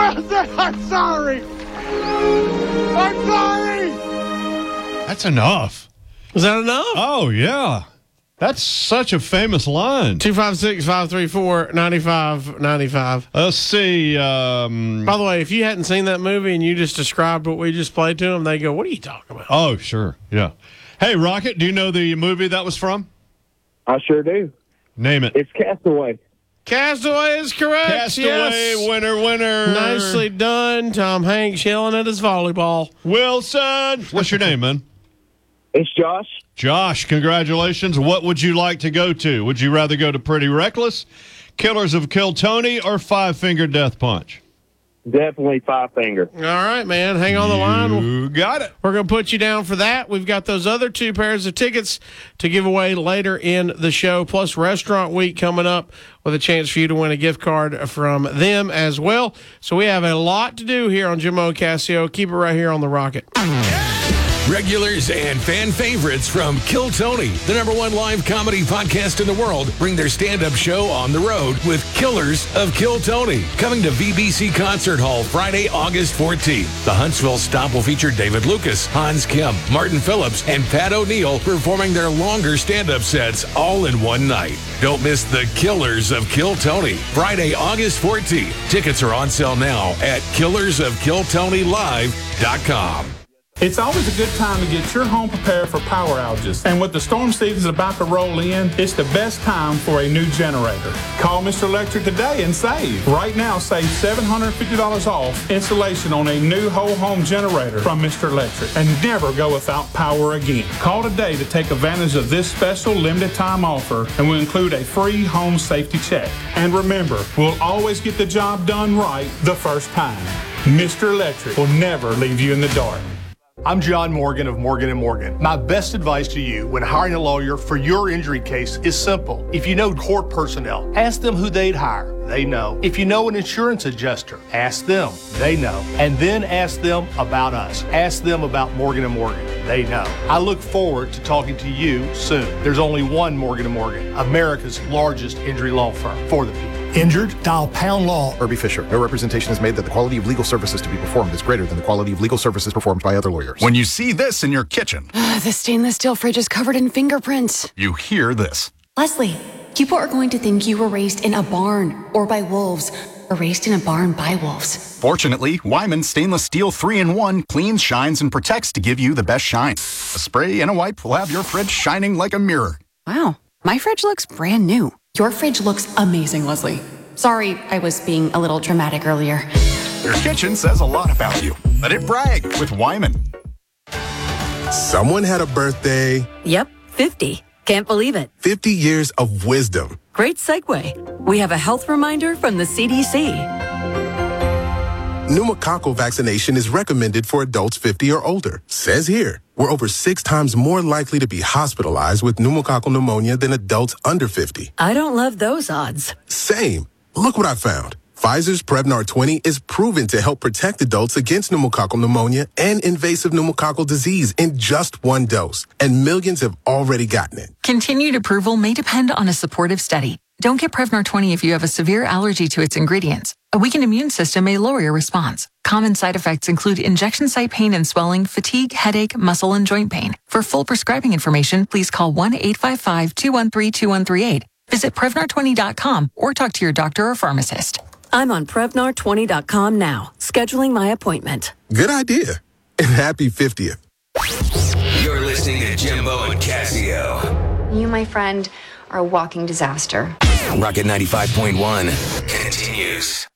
I'm sorry. I'm sorry. That's enough. Is that enough? Oh, yeah. That's such a famous line. 256-534-9595. Let's see. By the way, if you hadn't seen that movie and you just described what we just played to them, they go, what are you talking about? Oh, sure. Yeah. Hey, Rocket, do you know the movie that was from? I sure do. Name it. It's Castaway. Castaway is correct. Castaway, yes. winner. Nicely done. Tom Hanks yelling at his volleyball. Wilson. What's your name, man? It's Josh. Josh, congratulations. What would you like to go to? Would you rather go to Pretty Reckless, Killers of Kill Tony, or Five Finger Death Punch? Definitely Five Finger. All right, man. Hang on the line. You got it. We're going to put you down for that. We've got those other 2 pairs of tickets to give away later in the show, plus Restaurant Week coming up with a chance for you to win a gift card from them as well. So we have a lot to do here on Jimbo and Casio. Keep it right here on The Rocket. Regulars and fan favorites from Kill Tony, the #1 live comedy podcast in the world, bring their stand-up show on the road with Killers of Kill Tony. Coming to VBC Concert Hall Friday, August 14th. The Huntsville stop will feature David Lucas, Hans Kim, Martin Phillips, and Pat O'Neill performing their longer stand-up sets all in one night. Don't miss the Killers of Kill Tony. Friday, August 14th. Tickets are on sale now at killersofkilltonylive.com. It's always a good time to get your home prepared for power outages. And with the storm season about to roll in, it's the best time for a new generator. Call Mr. Electric today and save. Right now, save $750 off installation on a new whole home generator from Mr. Electric. And never go without power again. Call today to take advantage of this special limited time offer, and we'll include a free home safety check. And remember, we'll always get the job done right the first time. Mr. Electric will never leave you in the dark. I'm John Morgan of Morgan & Morgan. My best advice to you when hiring a lawyer for your injury case is simple. If you know court personnel, ask them who they'd hire. They know. If you know an insurance adjuster, ask them. They know. And then ask them about us. Ask them about Morgan & Morgan. They know. I look forward to talking to you soon. There's only one Morgan & Morgan, America's largest injury law firm for the people. Injured? Dial Pound Law. Irby Fisher. No representation is made that the quality of legal services to be performed is greater than the quality of legal services performed by other lawyers. When you see this in your kitchen, the stainless steel fridge is covered in fingerprints. You hear this. Leslie, people are going to think you were raised in a barn or by wolves, or raised in a barn by wolves. Fortunately, Wyman Stainless Steel 3-in-1 cleans, shines, and protects to give you the best shine. A spray and a wipe will have your fridge shining like a mirror. Wow, my fridge looks brand new. Your fridge looks amazing, Leslie. Sorry, I was being a little dramatic earlier. Your kitchen says a lot about you. Let it brag with Wyman. Someone had a birthday. Yep, 50. Can't believe it. 50 years of wisdom. Great segue. We have a health reminder from the CDC. Pneumococcal vaccination is recommended for adults 50 or older. Says here, we're over 6 times more likely to be hospitalized with pneumococcal pneumonia than adults under 50. I don't love those odds. Same. Look what I found. Pfizer's Prevnar 20 is proven to help protect adults against pneumococcal pneumonia and invasive pneumococcal disease in just 1 dose. And millions have already gotten it. Continued approval may depend on a supportive study. Don't get Prevnar 20 if you have a severe allergy to its ingredients. A weakened immune system may lower your response. Common side effects include injection site pain and swelling, fatigue, headache, muscle, and joint pain. For full prescribing information, please call 1-855-213-2138. Visit Prevnar20.com or talk to your doctor or pharmacist. I'm on Prevnar20.com now, scheduling my appointment. Good idea. And happy 50th. You're listening to Jimbo and Casio. You, my friend, are a walking disaster. Rocket 95.1 continues.